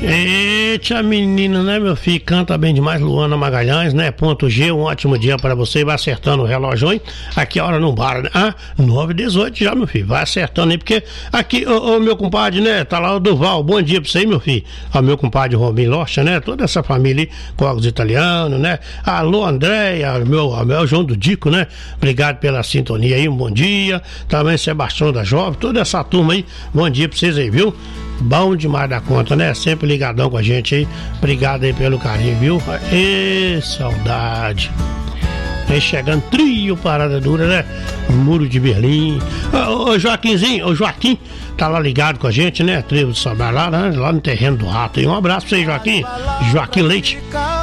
Eita, menina, né, meu filho? Canta bem demais, Luana Magalhães, né? Ponto G, um ótimo dia para você. Vai acertando o relógio, hein? Aqui a hora não para, né? 9h18 já, meu filho. Vai acertando aí, porque aqui, ô meu compadre, né? Tá lá o Duval. Bom dia pra você aí, meu filho. Ó, meu compadre Robin Locha, né? Toda essa família aí, Cogos Italiano, né? Alô, Andréia, meu João do Dico, né? Obrigado pela sintonia aí, um bom dia. Também Sebastião da Jovem, toda essa turma aí. Bom dia pra vocês aí, viu? Bom demais da conta, né? Sempre ligadão com a gente aí. Obrigado aí pelo carinho, viu? Ê, saudade. Vem chegando trio, parada dura, né? Muro de Berlim. Ô Joaquinzinho, ô Joaquim, tá lá ligado com a gente, né? Trio de Sobrar lá no terreno do Rato. E um abraço pra você, Joaquim. Joaquim Leite.